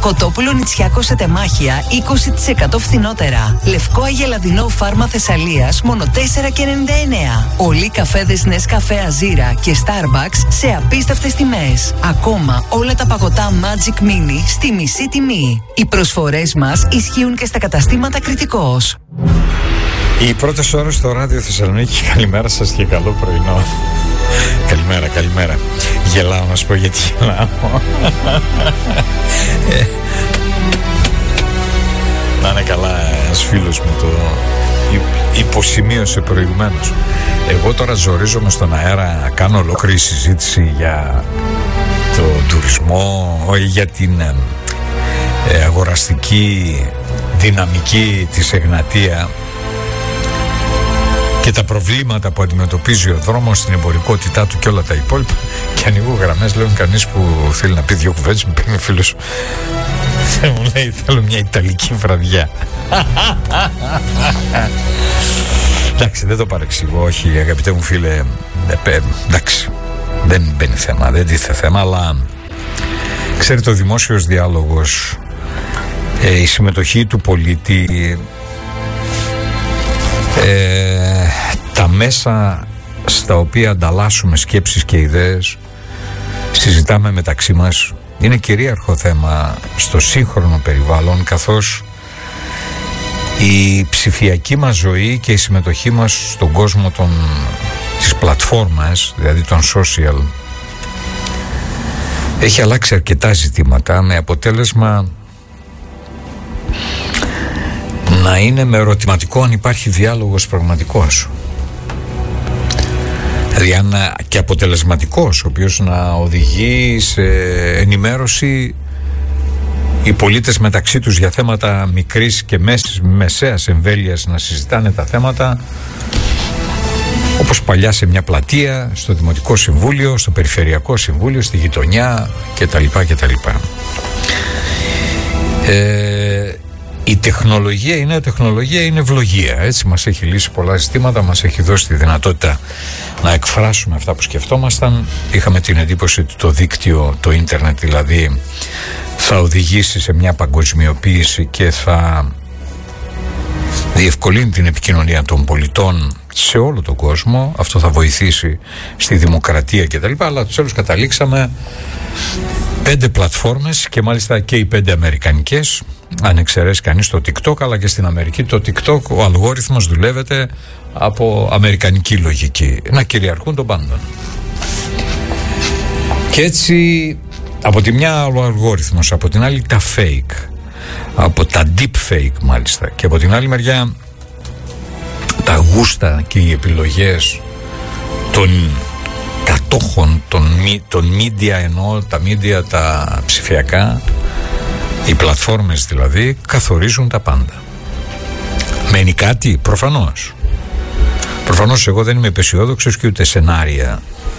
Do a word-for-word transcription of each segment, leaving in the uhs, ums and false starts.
Κοτόπουλο Νητσιάκο σε τεμάχια είκοσι τοις εκατό φθηνότερα. Λευκό αγελαδινό φάρμα Θεσσαλίας μόνο τέσσερα και ενενήντα εννέα. Ολί καφέδες Nescafé Azira και Starbucks σε απίστευτες τιμές. Ακόμα όλα τα παγωτά Magic Mini στη μισή τιμή. Οι προσφορές μας ισχύουν και στα καταστήματα Κρητικός. Οι πρώτες ώρες στο ράδιο Θεσσαλονίκη. Καλημέρα σας και καλό πρωινό. Καλημέρα, καλημέρα. Γελάω να σου πω γιατί γελάω. Να είναι καλά ένας φίλος μου το υποσημείωσε προηγουμένως. Εγώ τώρα ζορίζομαι στον αέρα, κάνω ολόκληρη συζήτηση για το τουρισμό, για την ε, αγοραστική δυναμική της Εγνατία και τα προβλήματα που αντιμετωπίζει ο δρόμος στην εμπορικότητά του και όλα τα υπόλοιπα. Και ανοίγω γραμμές, λέω κανείς που θέλει να πει δύο κουβέντες. Μου παίρνει ο φίλος, μου λέει θέλω μια Ιταλική βραδιά. Εντάξει, δεν το παρεξηγώ, όχι αγαπητέ μου φίλε, ε, εντάξει, δεν μπαίνει θέμα, δεν τίθε θέμα, αλλά ξέρετε, ο δημόσιος διάλογος, ε, η συμμετοχή του πολίτη, ε, τα μέσα στα οποία ανταλλάσσουμε σκέψεις και ιδέες, συζητάμε μεταξύ μας, είναι κυρίαρχο θέμα στο σύγχρονο περιβάλλον, καθώς η ψηφιακή μας ζωή και η συμμετοχή μας στον κόσμο των, της πλατφόρμας, δηλαδή των social, έχει αλλάξει αρκετά ζητήματα, με αποτέλεσμα να είναι με ερωτηματικό αν υπάρχει διάλογος πραγματικός. Δηλαδή αν, και αποτελεσματικός, ο οποίος να οδηγεί σε ενημέρωση οι πολίτες μεταξύ τους για θέματα μικρής και μεσαίας εμβέλειας, να συζητάνε τα θέματα όπως παλιά σε μια πλατεία, στο Δημοτικό Συμβούλιο, στο Περιφερειακό Συμβούλιο, στη γειτονιά κτλ. κτλ. Ε, η τεχνολογία, η νέα τεχνολογία είναι ευλογία, έτσι, μας έχει λύσει πολλά ζητήματα, μας έχει δώσει τη δυνατότητα να εκφράσουμε αυτά που σκεφτόμασταν. Είχαμε την εντύπωση ότι το δίκτυο, το ίντερνετ δηλαδή, θα οδηγήσει σε μια παγκοσμιοποίηση και θα διευκολύνει την επικοινωνία των πολιτών σε όλο τον κόσμο. Αυτό θα βοηθήσει στη δημοκρατία κτλ. Αλλά τέλος καταλήξαμε πέντε πλατφόρμες, και μάλιστα και οι πέντε αμερικανικές, αν εξαιρέσει κανείς το TikTok, αλλά και στην Αμερική το TikTok ο αλγόριθμος δουλεύεται από αμερικανική λογική, να κυριαρχούν των πάντων. Και έτσι από τη μια ο αλγόριθμος, από την άλλη τα fake, από τα deep fake μάλιστα, και από την άλλη μεριά τα γούστα και οι επιλογές των κατόχων των, των media, εννοώ τα media τα ψηφιακά, οι πλατφόρμες δηλαδή, καθορίζουν τα πάντα. Μένει κάτι? Προφανώς. Προφανώς εγώ δεν είμαι απεσιόδοξος και ούτε σενάρια.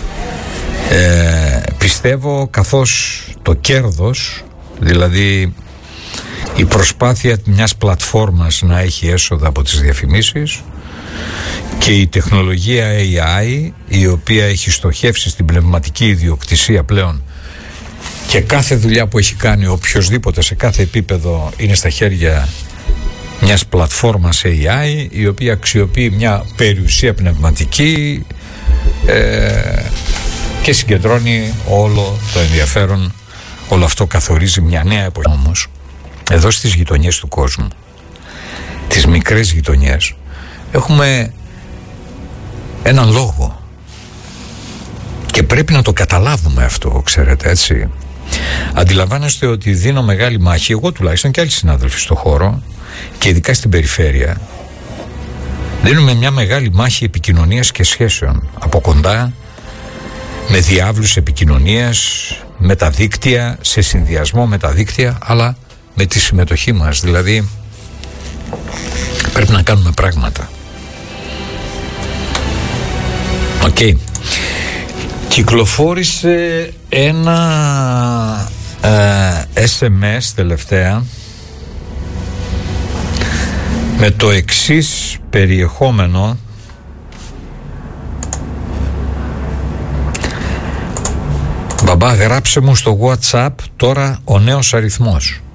Ε, πιστεύω, καθώς το κέρδος, δηλαδή η προσπάθεια μιας πλατφόρμας να έχει έσοδα από τις διαφημίσεις, και η τεχνολογία έι άι, η οποία έχει στοχεύσει στην πνευματική ιδιοκτησία πλέον, και κάθε δουλειά που έχει κάνει οποιοσδήποτε σε κάθε επίπεδο είναι στα χέρια μιας πλατφόρμας έι άι, η οποία αξιοποιεί μια περιουσία πνευματική ε, και συγκεντρώνει όλο το ενδιαφέρον. Όλο αυτό καθορίζει μια νέα εποχή. Όμως εδώ στις γειτονιές του κόσμου, τις μικρές γειτονιές, έχουμε έναν λόγο και πρέπει να το καταλάβουμε αυτό, ξέρετε, έτσι. Αντιλαμβάνεστε ότι δίνω μεγάλη μάχη, εγώ τουλάχιστον και άλλοι συνάδελφοι στο χώρο και ειδικά στην περιφέρεια, δίνουμε μια μεγάλη μάχη επικοινωνίας και σχέσεων από κοντά, με διάβλους επικοινωνίας, με τα δίκτυα, σε συνδυασμό με τα δίκτυα, αλλά με τη συμμετοχή μας. Δηλαδή πρέπει να κάνουμε πράγματα. Οκ. Okay. Κυκλοφόρησε ένα ε, ες εμ ες τελευταία με το εξής περιεχόμενο: μπαμπά, γράψε μου στο WhatsApp τώρα ο νέος αριθμός.